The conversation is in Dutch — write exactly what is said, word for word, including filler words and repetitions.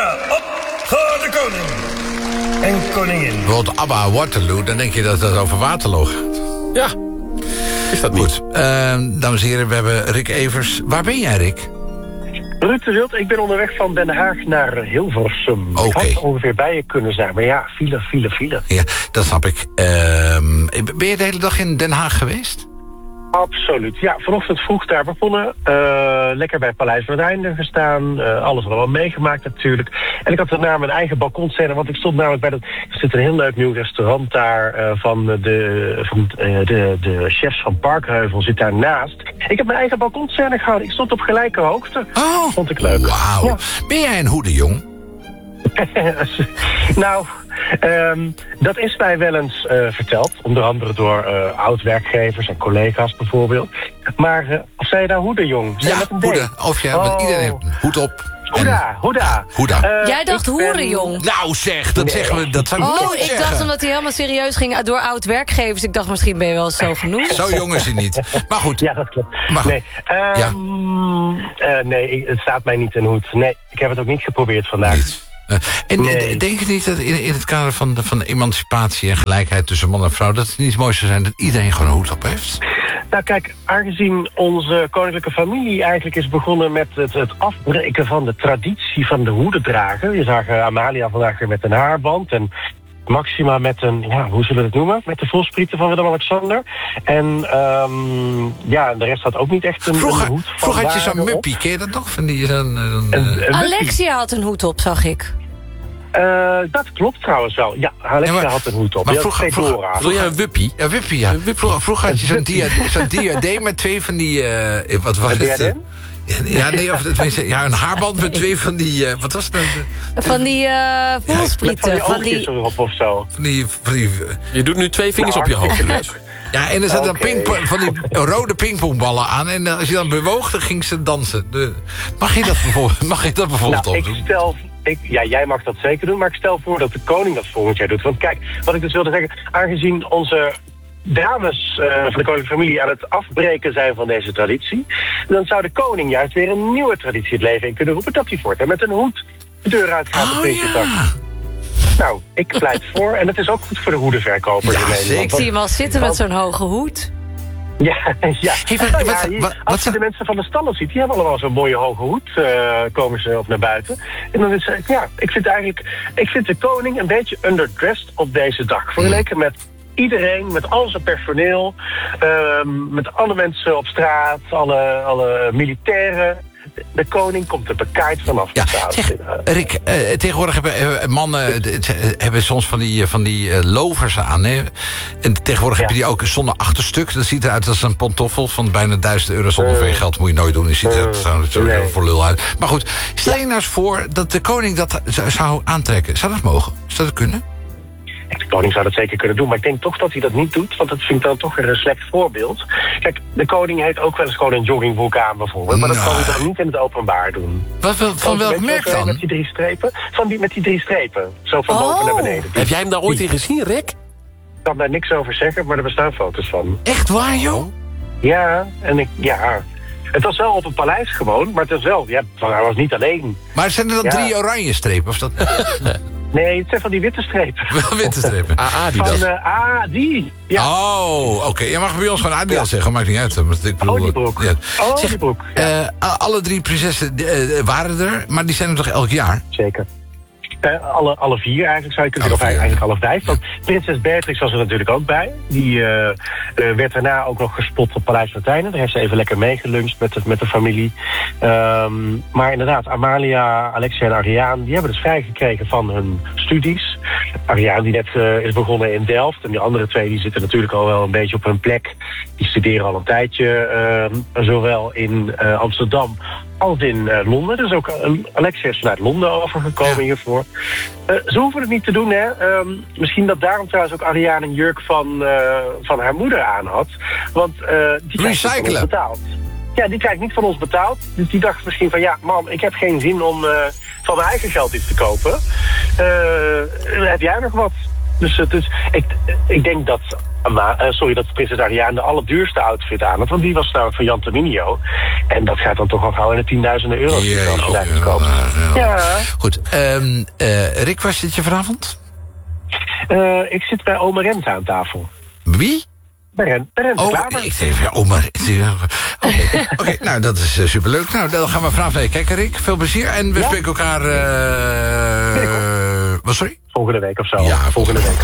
hoeda, op, ga de koning. En koningin. Bijvoorbeeld ABBA Waterloo, dan denk je dat het over Waterloo gaat. Ja, is dat niet? Goed, uh, dames en heren, we hebben Rick Evers. Waar ben jij, Rick? Ruud de Wild, ik ben onderweg van Den Haag naar Hilversum. Oké. Ik had ongeveer bij je kunnen zijn, maar ja, file, file, file. Ja, dat snap ik. Uh, ben je de hele dag in Den Haag geweest? Absoluut. Ja, vanochtend vroeg daar begonnen. Uh, lekker bij Paleis van het Einde gestaan. Uh, alles allemaal meegemaakt natuurlijk. En ik had daarna mijn eigen balkonscène, want ik stond namelijk bij dat... Er zit een heel leuk nieuw restaurant daar uh, van, de, van uh, de, de chefs van Parkheuvel zit daarnaast. Ik heb mijn eigen balkonscène gehouden. Ik stond op gelijke hoogte. Oh, vond ik leuk. Wauw. Ja. Ben jij een hoedenjong? Nou, um, dat is mij wel eens uh, verteld. Onder andere door uh, oud-werkgevers en collega's bijvoorbeeld. Maar, uh, of zei je nou hoedenjong? Ja, hoeden. Of ja, want oh. iedereen heeft een hoed op. Hoeda, hoeda. Hoeda. Uh, Jij dacht hoerenjong. Ben... Nou zeg, dat nee. zeggen we, dat zou ik Oh, nooit ik zeggen. dacht omdat hij helemaal serieus ging door oud-werkgevers. Ik dacht, misschien ben je wel zo genoemd. Zo jong is hij niet. Maar goed. Ja, dat klopt. Maar goed. Nee, um, ja. uh, nee ik, het staat mij niet in hoed. Nee, ik heb het ook niet geprobeerd vandaag. Niet. Uh, en nee. denk je niet dat in, in het kader van, de, van de emancipatie en gelijkheid tussen man en vrouw... dat het niet mooi zou zijn dat iedereen gewoon een hoed op heeft? Nou kijk, aangezien onze koninklijke familie eigenlijk is begonnen met het, het afbreken van de traditie van de hoedendrager. Je zag uh, Amalia vandaag weer met een haarband en Maxima met een, ja, hoe zullen we het noemen? Met de volsprieten van Willem-Alexander. En um, ja, de rest had ook niet echt een, vroeger, een hoed van vroeger had je zo'n waarde op. muppie, ken je dat nog? Van die, zo'n, een, Een- een Alexia had een hoed op, zag ik. Uh, dat klopt trouwens wel. Ja, Alexia Ja, maar- had een hoed op. maar Die had vroeger- twee vroeger- Dora. Wil jij een wuppie? Ja, Wippie, ja. Vroeger, vroeger had je zo'n dia, zo'n diadeem met twee van die... Uh, wat was Een het? diadeem? Ja, nee, of tenminste, ja, een haarband met twee van die... Uh, wat was het nou? Van die uh, Met van volsprieten. die Van oogjes die... erop of zo. Van die... Van die uh, Je doet nu twee vingers Nou, op je hoofd. hartstikke leuk. ja, en er zaten Oké. dan pingpong, van die rode pingpongballen aan. En uh, als je dan bewoog, dan ging ze dansen. De, mag je dat bijvoorbeeld, mag je dat bijvoorbeeld Nou, ook ik doen? stel... Ik, ja, jij mag dat zeker doen, maar ik stel voor dat de koning dat volgend jaar doet. Want kijk, wat ik dus wilde zeggen, aangezien onze dames uh, van de koninklijke familie aan het afbreken zijn van deze traditie, dan zou de koning juist weer een nieuwe traditie het leven in kunnen roepen, dat hij voortaan met een hoed de deur uit gaat op Oh Prinsjesdag. ja. Nou, ik pleit voor, en het is ook goed voor de hoedenverkopers Ja, in Nederland. zeker. Ik zie hem al zitten met zo'n hoge hoed. Ja, ja. Hey, wat- Nou ja, wat- hier, wat- als je wat- de mensen van de stallen ziet, die hebben allemaal zo'n mooie hoge hoed, uh, komen ze op naar buiten. En dan is het, ja, ik vind eigenlijk, ik vind de koning een beetje underdressed op deze dag. Vergeleken met iedereen, met al zijn personeel, uh, met alle mensen op straat, alle, alle militairen. De koning komt er bekaaid vanaf. Ja, te staan. zeg, Rick, uh, tegenwoordig hebben uh, mannen uh, hebben soms van die, uh, van die uh, lovers aan. Hè? En tegenwoordig Ja. heb je die ook zonder achterstuk. Dat ziet eruit als een pantoffel van bijna duizend euro zonder Uh. veel geld. Moet je nooit doen. Je ziet er Uh. zo, zo Nee. voor lul uit. Maar goed, stel je nou eens voor dat de koning dat zou- zou aantrekken. Zou dat mogen? Zou dat kunnen? De koning zou dat zeker kunnen doen, maar ik denk toch dat hij dat niet doet, want dat vind ik dan toch weer een slecht voorbeeld. Kijk, de koning heeft ook wel eens gewoon een joggingbroek aan bijvoorbeeld, maar dat kan hij dan niet in het openbaar doen. Wat, van van welk Weet je merk wat, dan? Met die drie strepen? Van die, met die drie strepen. Zo van Oh. boven naar beneden. Heb jij hem daar ooit in gezien, Rick? Ik kan daar niks over zeggen, maar er bestaan foto's van. Echt waar, joh? Ja, en ik, ja... Het was wel op het paleis gewoon, maar het was wel... Ja, hij was niet alleen. Maar zijn er dan Ja. drie oranje strepen? Of dat Nee, het zijn van die witte strepen. wel witte strepen? A A die Van, dat. uh, ah, die. Ja. Oh, oké. Je mag bij ons gewoon Adidas Ja. zeggen, maakt niet uit. Maar ik bedoel, Oliebroek. ja. Oliebroek, Zeg, ja. eh, alle drie prinsessen uh, waren er, maar die zijn er toch elk jaar? Zeker. Uh, alle, alle vier eigenlijk zou je kunnen Alle zeggen, of vier. eigenlijk alle vijf. Want prinses Beatrix was er natuurlijk ook bij. Die uh, uh, werd daarna ook nog gespot op Paleis Martijnen. Daar heeft ze even lekker meegeluncht met de, met de familie. Um, maar inderdaad, Amalia, Alexia en Ariane, die hebben dus vrijgekregen van hun studies. Ariane die net uh, is begonnen in Delft. En die andere twee die zitten natuurlijk al wel een beetje op hun plek. Die studeren al een tijdje, uh, zowel in uh, Amsterdam als in uh, Londen. Dus ook uh, Alexia is vanuit Londen overgekomen Ja. hiervoor. Uh, ze hoeven het niet te doen, hè. Um, misschien dat daarom trouwens ook Ariane een jurk van, uh, van haar moeder aan had. Want uh, die krijgt niet van ons betaald. Ja, die krijgt niet van ons betaald. Dus die dacht misschien van, ja, man, ik heb geen zin om uh, van mijn eigen geld iets te kopen. Uh, heb jij nog wat? Dus, uh, dus ik, ik denk dat Maar, uh, sorry, dat prinses Ariane de allerduurste outfit aan had. Want die was namelijk van Jan Terminio. En dat gaat dan toch al gauw in de tienduizenden euro's. Ja, als je daar ja, iets koopt. ja. Ja. Goed. Um, uh, Rick, waar zit je vanavond? Uh, ik zit bij Ome Rente aan tafel. Wie? Bij Rente, bij Rente Oh, Klaver. ik zeg, ja, oh, maar... Oké, okay. okay, nou, dat is uh, superleuk. Nou, dan gaan we vanavond even kijken, Rick. Veel plezier. En we Ja? spreken elkaar... Uh, uh, wat, sorry? Volgende week of zo. Ja, volgende week.